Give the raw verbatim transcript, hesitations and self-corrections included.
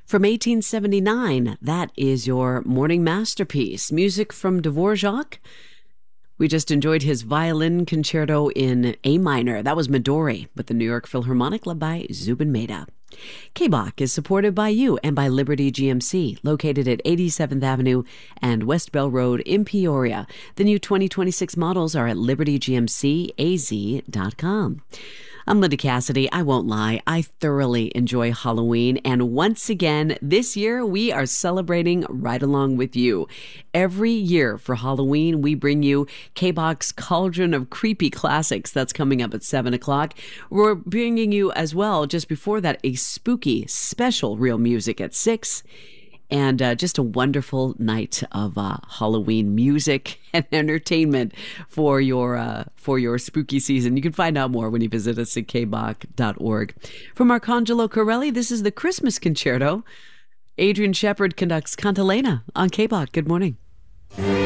From eighteen seventy-nine, that is your morning masterpiece. Music from Dvorak. We just enjoyed his violin concerto in A minor. That was Midori with the New York Philharmonic, led by Zubin Mehta. K B O C is supported by you and by Liberty G M C, located at eighty-seventh Avenue and West Bell Road in Peoria. The new twenty twenty-six models are at liberty g m c a z dot com. I'm Linda Cassidy. I won't lie, I thoroughly enjoy Halloween, and once again, this year we are celebrating right along with you. Every year for Halloween, we bring you K B O C's Cauldron of Creepy Classics. That's coming up at seven o'clock. We're bringing you as well, just before that, a spooky special Real Music at six. And uh, just a wonderful night of uh, Halloween music and entertainment for your uh, for your spooky season. You can find out more when you visit us at k b o c dot org. From Arcangelo Corelli, this is the Christmas Concerto. Adrian Shepard conducts Cantilena on K B O C. Good morning.